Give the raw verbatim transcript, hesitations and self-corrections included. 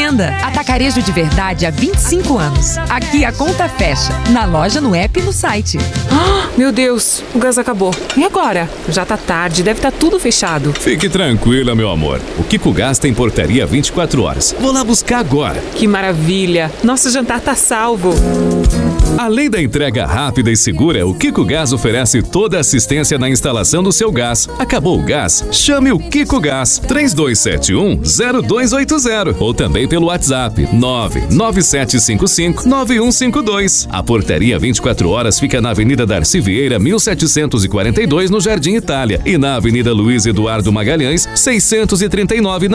renda. Atacarejo de verdade há vinte e cinco anos. Aqui a conta fecha. Na loja, no app e no site. Ah, meu Deus, o gás acabou. E agora? Já tá tarde, deve estar tudo fechado. Fique tranquila, meu amor. O Kiko Gás tem portaria vinte e quatro horas. Vou lá buscar agora. Que maravilha. Nosso jantar tá salvo. Além da entrega rápida e segura, o Kiko Gás oferece toda a assistência na instalação do seu gás. Acabou o gás? Chame o Kiko Gás. três dois sete um, zero dois oito zero ou também pelo WhatsApp nove nove sete cinco cinco, nove um cinco dois. A portaria vinte e quatro horas fica na Avenida Darcy Vieira, mil setecentos e quarenta e dois, no Jardim Itália, e na Avenida Luiz Eduardo Magalhães, seiscentos e trinta e nove, na